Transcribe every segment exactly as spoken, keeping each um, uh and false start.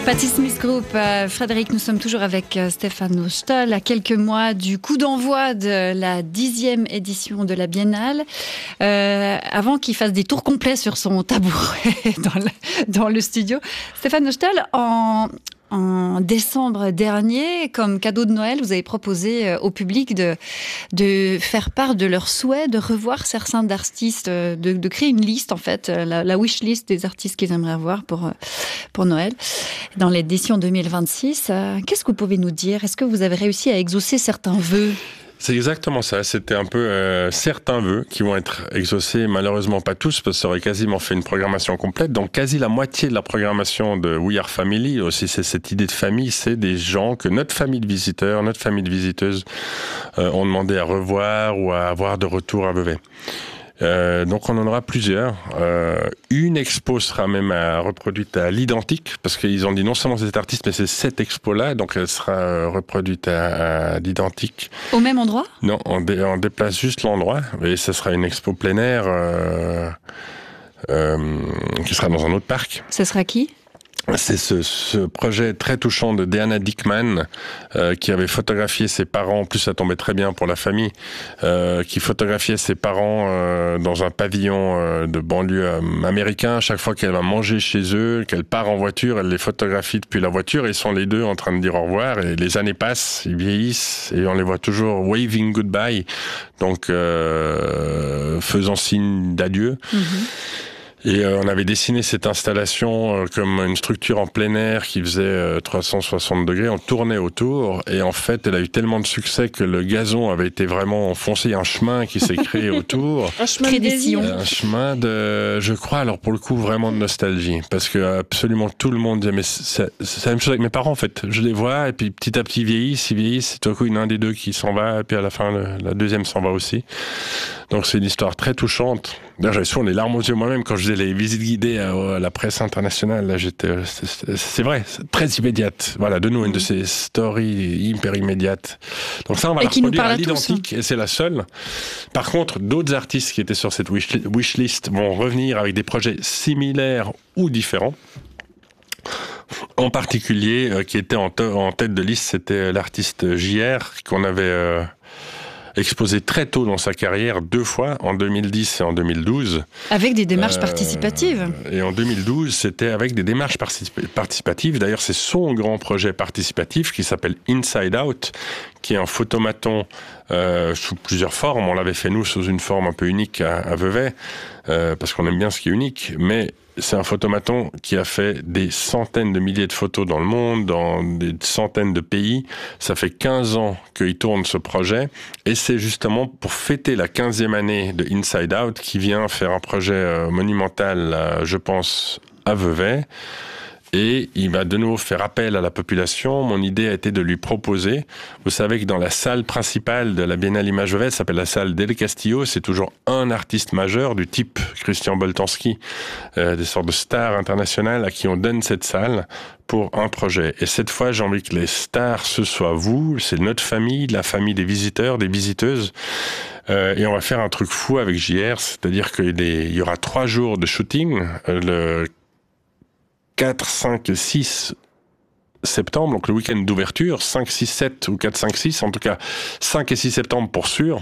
Patti Smith Group, euh, Frédéric, nous sommes toujours avec euh, Stefano Stoll, à quelques mois du coup d'envoi de la dixième édition de la Biennale. Euh, avant qu'il fasse des tours complets sur son tabouret dans le, dans le studio, Stefano Stoll, en... En décembre dernier, comme cadeau de Noël, vous avez proposé au public de, de faire part de leur souhait de revoir certains artistes, de, de créer une liste, en fait, la, la wish list des artistes qu'ils aimeraient voir pour, pour Noël, dans l'édition deux mille vingt-six. Qu'est-ce que vous pouvez nous dire ? Est-ce que vous avez réussi à exaucer certains vœux ? C'est exactement ça, c'était un peu euh, certains vœux qui vont être exaucés, malheureusement pas tous, parce que ça aurait quasiment fait une programmation complète. Donc quasi la moitié de la programmation de We Are Family, aussi c'est cette idée de famille, c'est des gens que notre famille de visiteurs, notre famille de visiteuses euh, ont demandé à revoir ou à avoir de retour à Vevey. Euh, donc on en aura plusieurs. Euh, une expo sera même à, reproduite à l'identique, parce qu'ils ont dit non seulement cet artiste, mais c'est cette expo-là, donc elle sera reproduite à, à l'identique. Au même endroit ? Non, on, dé, on déplace juste l'endroit, et ce sera une expo plein air euh, euh, qui sera dans un autre parc. Ce sera qui ? C'est ce, ce projet très touchant de Deanna Dickman euh, qui avait photographié ses parents, en plus ça tombait très bien pour la famille, euh, qui photographiait ses parents euh, dans un pavillon euh, de banlieue euh, américain. Chaque fois qu'elle va manger chez eux, qu'elle part en voiture, elle les photographie depuis la voiture et ils sont les deux en train de dire au revoir et les années passent, ils vieillissent et on les voit toujours waving goodbye, donc euh, faisant signe d'adieu. Mm-hmm. Et euh, on avait dessiné cette installation euh, comme une structure en plein air qui faisait euh, trois cent soixante degrés. On tournait autour et en fait, elle a eu tellement de succès que le gazon avait été vraiment enfoncé. Il y a un chemin qui s'est créé autour. Un chemin de désir. Un chemin de, je crois, alors pour le coup, vraiment de nostalgie. Parce que absolument tout le monde disait, mais c'est, c'est la même chose avec mes parents en fait. Je les vois et puis petit à petit ils vieillissent, ils vieillissent. Et tout à coup, il y en a un des deux qui s'en va et puis à la fin, le, la deuxième s'en va aussi. Donc c'est une histoire très touchante. D'ailleurs, j'avais souvent les larmes aux yeux moi-même quand je faisais les visites guidées à la presse internationale. Là, j'étais, c'est, c'est vrai, c'est très immédiate. Voilà, de nous, une de ces stories hyper immédiates. Donc ça, on va et la reproduire à l'identique, tous, hein. Et c'est la seule. Par contre, d'autres artistes qui étaient sur cette wish, wish list vont revenir avec des projets similaires ou différents. En particulier, euh, qui était en, te- en tête de liste, c'était l'artiste J R, qu'on avait... Euh, exposé très tôt dans sa carrière, deux fois, en deux mille dix et en deux mille douze. Avec des démarches euh, participatives. Et en deux mille douze, c'était avec des démarches particip- participatives. D'ailleurs, c'est son grand projet participatif qui s'appelle Inside Out, qui est un photomaton euh, sous plusieurs formes. On l'avait fait, nous, sous une forme un peu unique à, à Vevey, euh, parce qu'on aime bien ce qui est unique, mais c'est un photomaton qui a fait des centaines de milliers de photos dans le monde, dans des centaines de pays. Ça fait quinze ans qu'il tourne ce projet. Et c'est justement pour fêter la quinzième année de Inside Out qui vient faire un projet euh, monumental, euh, je pense, à Vevey. Et il va de nouveau faire appel à la population. Mon idée a été de lui proposer, vous savez que dans la salle principale de la Biennale Image Vevey, ça s'appelle la salle Del Castillo, c'est toujours un artiste majeur du type Christian Boltanski, euh, des sortes de stars internationales à qui on donne cette salle pour un projet. Et cette fois, j'ai envie que les stars, ce soit vous, c'est notre famille, la famille des visiteurs, des visiteuses. Euh, et on va faire un truc fou avec J R, c'est-à-dire qu'il y aura trois jours de shooting, euh, le quatre, cinq, six septembre, donc le week-end d'ouverture, cinq, six, sept ou quatre, cinq, six, en tout cas cinq et six septembre pour sûr.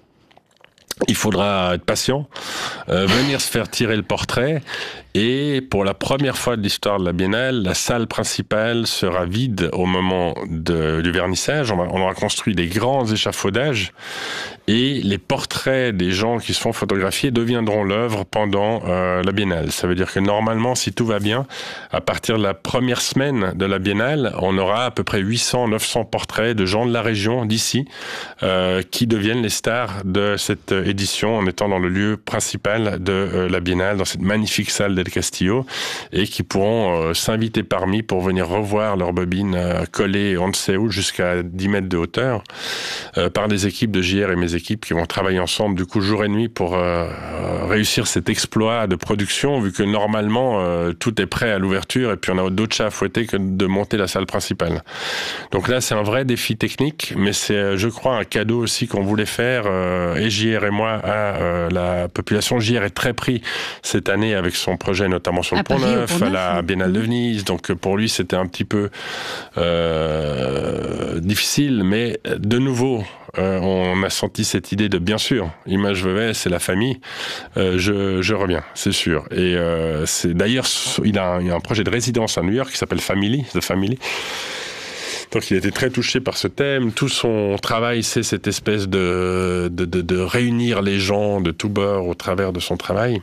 Il faudra être patient, euh, venir se faire tirer le portrait et pour la première fois de l'histoire de la Biennale, la salle principale sera vide au moment de, du vernissage. On, va, on aura construit des grands échafaudages et les portraits des gens qui se font photographier deviendront l'œuvre pendant euh, la Biennale. Ça veut dire que normalement, si tout va bien, à partir de la première semaine de la Biennale, on aura à peu près huit cents, neuf cents portraits de gens de la région, d'ici, euh, qui deviennent les stars de cette édition en étant dans le lieu principal de euh, la Biennale, dans cette magnifique salle Del Castillo, et qui pourront euh, s'inviter parmi pour venir revoir leurs bobines euh, collées on ne sait où jusqu'à dix mètres de hauteur euh, par des équipes de J R et mes équipes qui vont travailler ensemble du coup jour et nuit pour euh, réussir cet exploit de production, vu que normalement euh, tout est prêt à l'ouverture et puis on a d'autres chats à fouetter que de monter la salle principale. Donc là c'est un vrai défi technique, mais c'est je crois un cadeau aussi qu'on voulait faire euh, et J R et moi moi à euh, la population. J R est très pris cette année avec son projet, notamment sur le à Pont Paris, Neuf, Pont à Neuf, la oui. Biennale mmh. de Venise. Donc pour lui, c'était un petit peu euh, difficile, mais de nouveau, euh, on a senti cette idée de, bien sûr, Image Vevey, c'est la famille. Euh, je, je reviens, c'est sûr. Et euh, c'est d'ailleurs, il a, un, il a un projet de résidence à New York qui s'appelle Family, The Family. Donc il a été très touché par ce thème. Tout son travail, c'est cette espèce de, de, de, de réunir les gens de tous bords au travers de son travail.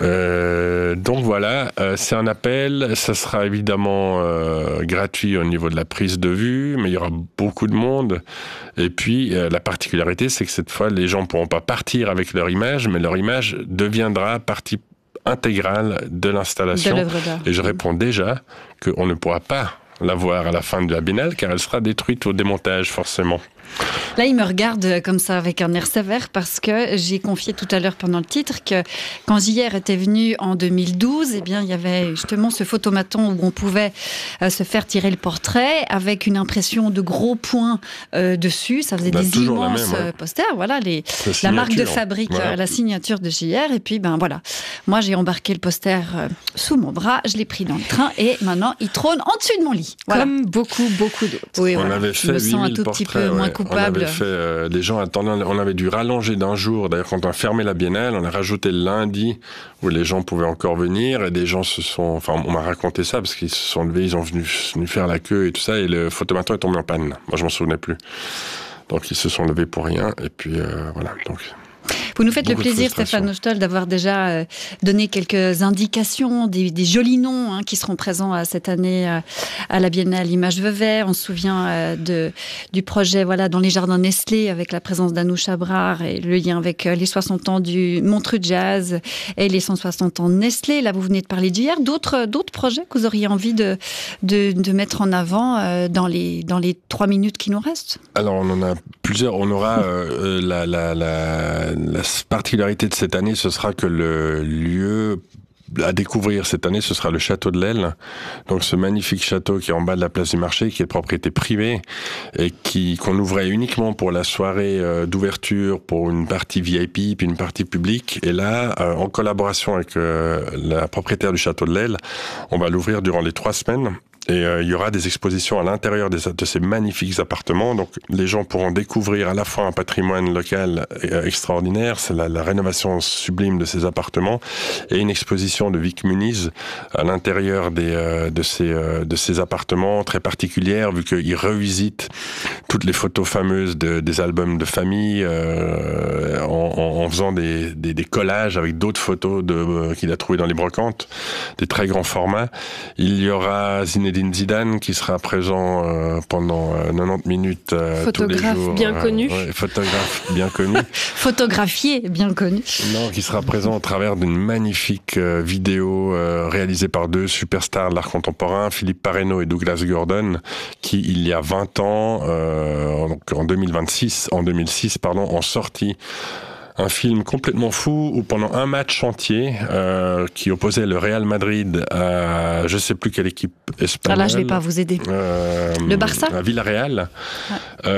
Euh, donc voilà, euh, c'est un appel. Ça sera évidemment euh, gratuit au niveau de la prise de vue, mais il y aura beaucoup de monde. Et puis euh, la particularité, c'est que cette fois, les gens ne pourront pas partir avec leur image, mais leur image deviendra partie intégrale de l'installation. De l'œuvre d'art. Et je réponds déjà qu'on ne pourra pas la voir à la fin de la biennale, car elle sera détruite au démontage, forcément. Là, il me regarde comme ça avec un air sévère parce que j'ai confié tout à l'heure pendant le titre que quand J R était venu en deux mille douze, eh bien, il y avait justement ce photomaton où on pouvait euh, se faire tirer le portrait avec une impression de gros points euh, dessus. Ça faisait bah, des immenses même, ouais. posters. Voilà, les, la, la marque de fabrique, voilà. euh, la signature de J R. Et puis, ben voilà, moi, j'ai embarqué le poster euh, sous mon bras, je l'ai pris dans le train et maintenant, il trône en dessus de mon lit. Voilà. Comme beaucoup, beaucoup d'autres. Oui, on voilà. avait fait je me sens un tout portraits, petit peu moins ouais. coupable. On avait fait, euh, les gens attendaient, on avait dû rallonger d'un jour. D'ailleurs, quand on a fermé la biennale, on a rajouté le lundi où les gens pouvaient encore venir et des gens se sont, enfin, on m'a raconté ça parce qu'ils se sont levés, ils ont venu, venu faire la queue et tout ça et le photomaton est tombé en panne. Moi, je m'en souvenais plus. Donc, ils se sont levés pour rien et puis euh, voilà. Donc. Vous nous faites le plaisir, Stéphane Nostol, d'avoir déjà euh, donné quelques indications, des, des jolis noms hein, qui seront présents euh, cette année euh, à la Biennale Image Vevey. On se souvient euh, de, du projet voilà, dans les jardins Nestlé avec la présence d'Anouche Abrard et le lien avec euh, les soixante ans du Montreux Jazz et les cent soixante ans de Nestlé. Là, vous venez de parler d'hier. D'autres, d'autres projets que vous auriez envie de, de, de mettre en avant euh, dans, les, dans les trois minutes qui nous restent? Alors, on en a plusieurs. On aura euh, la... la, la, la particularité de cette année, ce sera que le lieu à découvrir cette année, ce sera le château de l'Aile. Donc ce magnifique château qui est en bas de la place du marché, qui est de propriété privée et qui qu'on ouvrait uniquement pour la soirée euh, d'ouverture, pour une partie V I P puis une partie publique. Et là, euh, en collaboration avec euh, la propriétaire du château de l'Aile, on va l'ouvrir durant les trois semaines. Et euh, il y aura des expositions à l'intérieur des, de ces magnifiques appartements. Donc les gens pourront découvrir à la fois un patrimoine local euh, extraordinaire, c'est la, la rénovation sublime de ces appartements, et une exposition de Vic Muniz à l'intérieur des, euh, de, ces, euh, de ces appartements très particulières, vu qu'il revisite toutes les photos fameuses de, des albums de famille euh, en, en, en faisant des, des, des collages avec d'autres photos de, euh, qu'il a trouvées dans les brocantes, des très grands formats. Il y aura Zinedine Zidane qui sera présent euh, pendant euh, quatre-vingt-dix minutes euh, tous les jours. Photographe bien euh, connu. Ouais, photographe bien connu. Photographié, bien connu. Non, qui sera présent au travers d'une magnifique euh, vidéo euh, réalisée par deux superstars de l'art contemporain, Philippe Parreno et Douglas Gordon, qui il y a vingt ans, euh, donc en deux mille vingt-six, en deux mille six, pardon, ont sorti un film complètement fou où pendant un match entier euh, qui opposait le Real Madrid à je sais plus quelle équipe espagnole. Ah là, je vais pas vous aider. Euh, le Barça. À Villarreal. Ouais.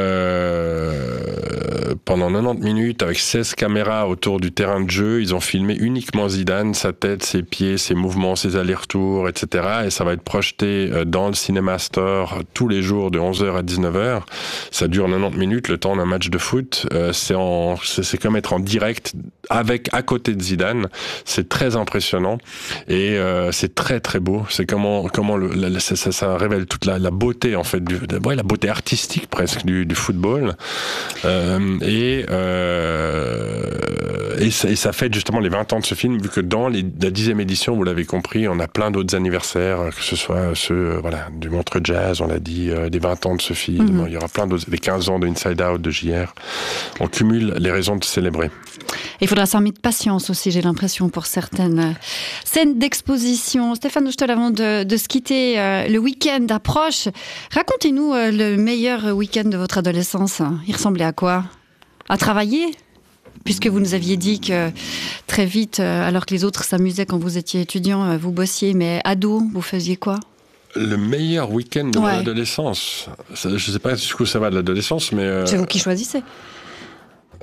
Euh, pendant quatre-vingt-dix minutes avec seize caméras autour du terrain de jeu, ils ont filmé uniquement Zidane, sa tête, ses pieds, ses mouvements, ses allers-retours, et cetera. Et ça va être projeté dans le Cinema Store tous les jours de onze heures à dix-neuf heures. Ça dure quatre-vingt-dix minutes, le temps d'un match de foot. Euh, c'est, en, c'est, c'est comme être en direct avec à côté de Zidane. C'est très impressionnant et euh, c'est très très beau. C'est comment comment le, la, ça, ça, ça révèle toute la, la beauté en fait du, ouais, la beauté artistique presque du, du football euh, et euh, et ça, et ça fête justement les vingt ans de ce film, vu que dans les, la dixième édition, vous l'avez compris, on a plein d'autres anniversaires, que ce soit ceux voilà du Montreux Jazz, on l'a dit, euh, des vingt ans de ce film. Mm-hmm. Il y aura plein d'autres, les quinze ans de Inside Out de J R. On cumule les raisons de célébrer. Il faudra s'armer de patience aussi, j'ai l'impression, pour certaines scènes d'exposition. Stéphane Nostol, avant de, de se quitter, euh, le week-end approche. Racontez-nous euh, le meilleur week-end de votre adolescence. Il ressemblait à quoi? À travailler? Puisque vous nous aviez dit que très vite, euh, alors que les autres s'amusaient quand vous étiez étudiant, euh, vous bossiez, mais ado, vous faisiez quoi? Le meilleur week-end de ouais. mon adolescence. Ça, je ne sais pas jusqu'où ça va de l'adolescence, mais... Euh... C'est vous qui choisissez.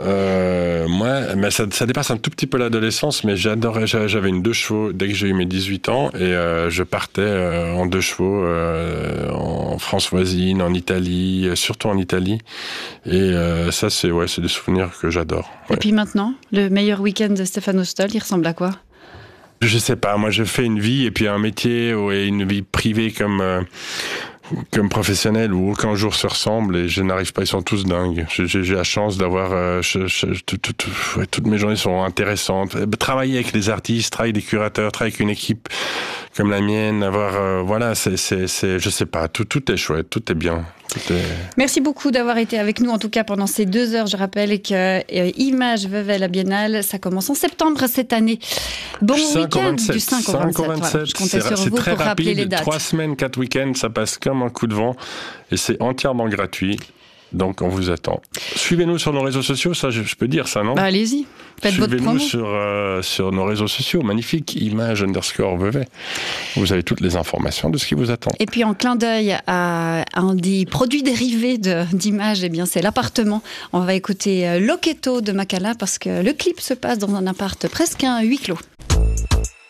euh, moi, mais ça, ça dépasse un tout petit peu l'adolescence, mais j'adorais, j'avais une deux chevaux dès que j'ai eu mes dix-huit ans, et euh, je partais euh, en deux chevaux euh, en France voisine, en Italie, surtout en Italie. Et euh, ça, c'est, ouais, c'est des souvenirs que j'adore. Ouais. Et puis maintenant, le meilleur week-end de Stéphane Stoll, il ressemble à quoi ? Je sais pas, moi je fais une vie et puis un métier et une vie privée comme euh, comme professionnel où aucun jour se ressemble et je n'arrive pas, ils sont tous dingues. J'ai, j'ai la chance d'avoir euh, je, je, tout, tout, tout, ouais, toutes mes journées sont intéressantes. Travailler avec des artistes, travailler avec des curateurs, travailler avec une équipe comme la mienne, avoir euh, voilà, c'est c'est c'est je sais pas, tout tout est chouette, tout est bien. Tout est... Merci beaucoup d'avoir été avec nous, en tout cas pendant ces deux heures. Je rappelle que euh, Images Vevey, la Biennale, ça commence en septembre cette année. Bon week-end du cinq au vingt-sept. Voilà, je comptais sur c'est vous très pour rappeler rapide, les dates. Trois semaines, quatre week-ends, ça passe comme un coup de vent et c'est entièrement gratuit. Donc on vous attend. Suivez-nous sur nos réseaux sociaux, ça je, je peux dire ça, non ? Bah, allez-y, faites votre promo. Suivez-nous sur, euh, sur nos réseaux sociaux, magnifique, Images underscore Vevey. Vous avez toutes les informations de ce qui vous attend. Et puis en clin d'œil à un des produits dérivés de, d'Images, eh bien c'est l'appartement. On va écouter Loketo de Makala parce que le clip se passe dans un appart presque un huis clos.